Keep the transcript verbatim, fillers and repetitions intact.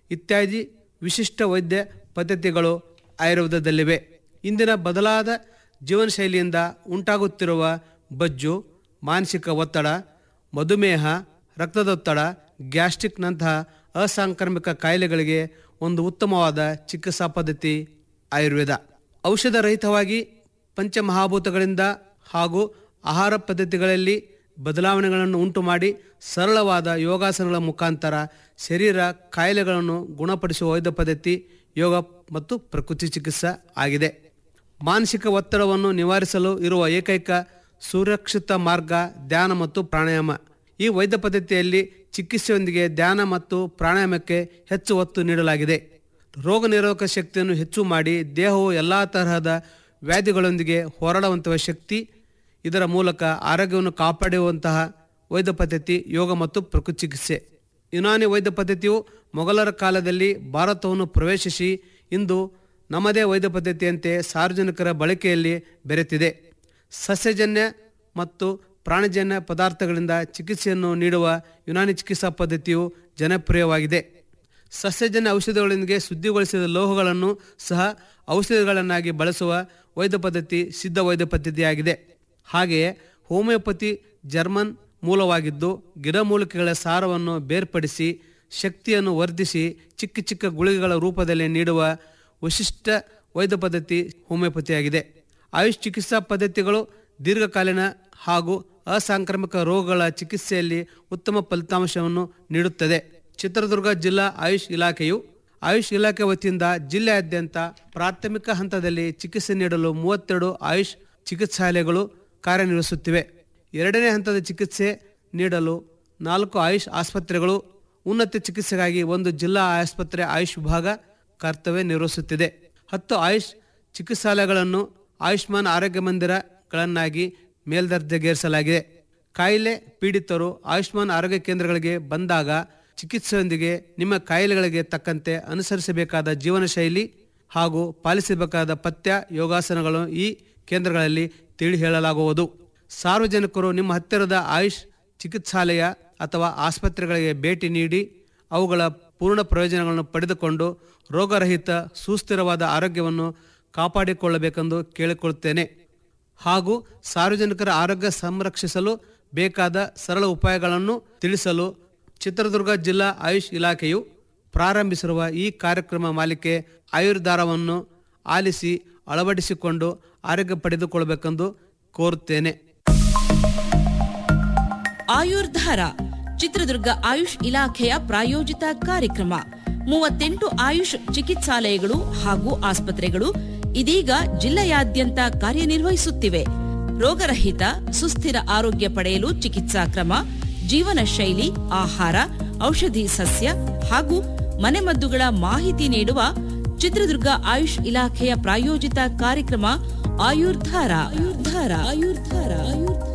ಇತ್ಯಾದಿ ವಿಶಿಷ್ಟ ವೈದ್ಯ ಪದ್ಧತಿಗಳು ಆಯುರ್ವೇದದಲ್ಲಿವೆ. ಇಂದಿನ ಬದಲಾದ ಜೀವನ ಶೈಲಿಯಿಂದ ಉಂಟಾಗುತ್ತಿರುವ ಬೊಜ್ಜು, ಮಾನಸಿಕ ಒತ್ತಡ, ಮಧುಮೇಹ, ರಕ್ತದೊತ್ತಡ, ಗ್ಯಾಸ್ಟ್ರಿಕ್ನಂತಹ ಅಸಾಂಕ್ರಾಮಿಕ ಕಾಯಿಲೆಗಳಿಗೆ ಒಂದು ಉತ್ತಮವಾದ ಚಿಕಿತ್ಸಾ ಪದ್ಧತಿ ಆಯುರ್ವೇದ. ಔಷಧ ರಹಿತವಾಗಿ ಪಂಚಮಹಾಭೂತಗಳಿಂದ ಹಾಗೂ ಆಹಾರ ಪದ್ಧತಿಗಳಲ್ಲಿ ಬದಲಾವಣೆಗಳನ್ನು ಉಂಟು ಮಾಡಿ ಸರಳವಾದ ಯೋಗಾಸನಗಳ ಮುಖಾಂತರ ಶರೀರ ಕಾಯಿಲೆಗಳನ್ನು ಗುಣಪಡಿಸುವ ವೈದ್ಯ ಪದ್ಧತಿ ಯೋಗ ಮತ್ತು ಪ್ರಕೃತಿ ಚಿಕಿತ್ಸೆ ಆಗಿದೆ. ಮಾನಸಿಕ ಒತ್ತಡವನ್ನು ನಿವಾರಿಸಲು ಇರುವ ಏಕೈಕ ಸುರಕ್ಷಿತ ಮಾರ್ಗ ಧ್ಯಾನ ಮತ್ತು ಪ್ರಾಣಾಯಾಮ. ಈ ವೈದ್ಯ ಪದ್ಧತಿಯಲ್ಲಿ ಚಿಕಿತ್ಸೆಯೊಂದಿಗೆ ಧ್ಯಾನ ಮತ್ತು ಪ್ರಾಣಾಯಾಮಕ್ಕೆ ಹೆಚ್ಚು ಒತ್ತು ನೀಡಲಾಗಿದೆ. ರೋಗ ನಿರೋಧಕ ಶಕ್ತಿಯನ್ನು ಹೆಚ್ಚು ಮಾಡಿ ದೇಹವು ಎಲ್ಲ ತರಹದ ವ್ಯಾಧಿಗಳೊಂದಿಗೆ ಹೋರಾಡುವಂತಹ ಶಕ್ತಿ, ಇದರ ಮೂಲಕ ಆರೋಗ್ಯವನ್ನು ಕಾಪಾಡುವಂತಹ ವೈದ್ಯ ಪದ್ಧತಿ ಯೋಗ ಮತ್ತು ಪ್ರಕೃತಿ ಚಿಕಿತ್ಸೆ. ಯುನಾನಿ ವೈದ್ಯ ಪದ್ಧತಿಯು ಮೊಘಲರ ಕಾಲದಲ್ಲಿ ಭಾರತವನ್ನು ಪ್ರವೇಶಿಸಿ ಇಂದು ನಮ್ಮದೇ ವೈದ್ಯ ಪದ್ಧತಿಯಂತೆ ಸಾರ್ವಜನಿಕರ ಬಳಕೆಯಲ್ಲಿ ಬೆರೆತಿದೆ. ಸಸ್ಯಜನ್ಯ ಮತ್ತು ಪ್ರಾಣಿಜನ್ಯ ಪದಾರ್ಥಗಳಿಂದ ಚಿಕಿತ್ಸೆಯನ್ನು ನೀಡುವ ಯುನಾನಿ ಚಿಕಿತ್ಸಾ ಪದ್ಧತಿಯು ಜನಪ್ರಿಯವಾಗಿದೆ. ಸಸ್ಯಜನ್ಯ ಔಷಧಿಗಳೊಂದಿಗೆ ಶುದ್ಧಿಗೊಳಿಸಿದ ಲೋಹಗಳನ್ನು ಸಹ ಔಷಧಿಗಳನ್ನಾಗಿ ಬಳಸುವ ವೈದ್ಯ ಪದ್ಧತಿ ಸಿದ್ಧ ವೈದ್ಯ ಪದ್ಧತಿಯಾಗಿದೆ. ಹಾಗೆಯೇ ಹೋಮಿಯೋಪತಿ ಜರ್ಮನ್ ಮೂಲವಾಗಿದ್ದು ಗಿಡಮೂಲಿಕೆಗಳ ಸಾರವನ್ನು ಬೇರ್ಪಡಿಸಿ ಶಕ್ತಿಯನ್ನು ವರ್ಧಿಸಿ ಚಿಕ್ಕ ಚಿಕ್ಕ ಗುಳಿಗೆಗಳ ರೂಪದಲ್ಲಿ ನೀಡುವ ವಿಶಿಷ್ಟ ವೈದ್ಯ ಪದ್ಧತಿ ಹೋಮಿಯೋಪತಿಯಾಗಿದೆ. ಆಯುಷ್ ಚಿಕಿತ್ಸಾ ಪದ್ಧತಿಗಳು ದೀರ್ಘಕಾಲೀನ ಹಾಗೂ ಅಸಾಂಕ್ರಾಮಿಕ ರೋಗಗಳ ಚಿಕಿತ್ಸೆಯಲ್ಲಿ ಉತ್ತಮ ಫಲಿತಾಂಶವನ್ನು ನೀಡುತ್ತದೆ. ಚಿತ್ರದುರ್ಗ ಜಿಲ್ಲಾ ಆಯುಷ್ ಇಲಾಖೆಯು ಆಯುಷ್ ಇಲಾಖೆ ವತಿಯಿಂದ ಜಿಲ್ಲೆಯಾದ್ಯಂತ ಪ್ರಾಥಮಿಕ ಹಂತದಲ್ಲಿ ಚಿಕಿತ್ಸೆ ನೀಡಲು ಮೂವತ್ತೆರಡು ಆಯುಷ್ ಚಿಕಿತ್ಸಾಲಯಗಳು ಕಾರ್ಯನಿರ್ವಹಿಸುತ್ತಿವೆ. ಎರಡನೇ ಹಂತದ ಚಿಕಿತ್ಸೆ ನೀಡಲು ನಾಲ್ಕು ಆಯುಷ್ ಆಸ್ಪತ್ರೆಗಳು, ಉನ್ನತ ಚಿಕಿತ್ಸೆಗಾಗಿ ಒಂದು ಜಿಲ್ಲಾ ಆಸ್ಪತ್ರೆ ಆಯುಷ್ ವಿಭಾಗ ಕರ್ತವ್ಯ ನಿರ್ವಹಿಸುತ್ತಿದೆ. ಹತ್ತು ಆಯುಷ್ ಚಿಕಿತ್ಸಾಲಯಗಳನ್ನು ಆಯುಷ್ಮಾನ್ ಆರೋಗ್ಯ ಮಂದಿರಗಳನ್ನಾಗಿ ಮೇಲ್ದರ್ಜೆಗೇರಿಸಲಾಗಿದೆ. ಕಾಯಿಲೆ ಪೀಡಿತರು ಆಯುಷ್ಮಾನ್ ಆರೋಗ್ಯ ಕೇಂದ್ರಗಳಿಗೆ ಬಂದಾಗ ಚಿಕಿತ್ಸೆಯೊಂದಿಗೆ ನಿಮ್ಮ ಕಾಯಿಲೆಗಳಿಗೆ ತಕ್ಕಂತೆ ಅನುಸರಿಸಬೇಕಾದ ಜೀವನ ಶೈಲಿ ಹಾಗೂ ಪಾಲಿಸಬೇಕಾದ ಪಥ್ಯ ಯೋಗಾಸನಗಳು ಈ ಕೇಂದ್ರಗಳಲ್ಲಿ ತಿಳಿ ಹೇಳಲಾಗುವುದು. ಸಾರ್ವಜನಿಕರು ನಿಮ್ಮ ಹತ್ತಿರದ ಆಯುಷ್ ಚಿಕಿತ್ಸಾಲಯ ಅಥವಾ ಆಸ್ಪತ್ರೆಗಳಿಗೆ ಭೇಟಿ ನೀಡಿ ಅವುಗಳ ಪೂರ್ಣ ಪ್ರಯೋಜನಗಳನ್ನು ಪಡೆದುಕೊಂಡು ರೋಗರಹಿತ ಸುಸ್ಥಿರವಾದ ಆರೋಗ್ಯವನ್ನು ಕಾಪಾಡಿಕೊಳ್ಳಬೇಕೆಂದು ಕೇಳಿಕೊಳ್ಳುತ್ತೇನೆ. ಹಾಗೂ ಸಾರ್ವಜನಿಕರ ಆರೋಗ್ಯ ಸಂರಕ್ಷಿಸಲು ಬೇಕಾದ ಸರಳ ಉಪಾಯಗಳನ್ನು ತಿಳಿಸಲು ಚಿತ್ರದುರ್ಗ ಜಿಲ್ಲಾ ಆಯುಷ್ ಇಲಾಖೆಯು ಪ್ರಾರಂಭಿಸಿರುವ ಈ ಕಾರ್ಯಕ್ರಮ ಮಾಲಿಕೆ ಆಯುರ್ಧಾರವನ್ನು ಆಲಿಸಿ ಅಳವಡಿಸಿಕೊಂಡು ಆರೋಗ್ಯ ಪಡೆದುಕೊಳ್ಳಬೇಕೆಂದು ಕೋರುತ್ತೇನೆ. ಆಯುರ್ಧಾರ ಚಿತ್ರದುರ್ಗ ಆಯುಷ್ ಇಲಾಖೆಯ ಪ್ರಾಯೋಜಿತ ಕಾರ್ಯಕ್ರಮ. ಮೂವತ್ತೆಂಟು ಆಯುಷ್ ಚಿಕಿತ್ಸಾಲಯಗಳು ಹಾಗೂ ಆಸ್ಪತ್ರೆಗಳು ಇದೀಗ ಜಿಲ್ಲೆಯಾದ್ಯಂತ ಕಾರ್ಯನಿರ್ವಹಿಸುತ್ತಿವೆ. ರೋಗರಹಿತ ಸುಸ್ಥಿರ ಆರೋಗ್ಯ ಪಡೆಯಲು ಚಿಕಿತ್ಸಾ ಕ್ರಮ, ಜೀವನ ಶೈಲಿ, ಆಹಾರ, ಔಷಧಿ ಸಸ್ಯ ಹಾಗೂ ಮನೆಮದ್ದುಗಳ ಮಾಹಿತಿ ನೀಡುವ ಚಿತ್ರದುರ್ಗ ಆಯುಷ್ ಇಲಾಖೆಯ ಪ್ರಾಯೋಜಿತ ಕಾರ್ಯಕ್ರಮ ಆಯುರ್ಧಾರ ಆಯುರ್ಧಾರ ಆಯುರ್ಧಾರ ಆಯುರ್ಧಾರ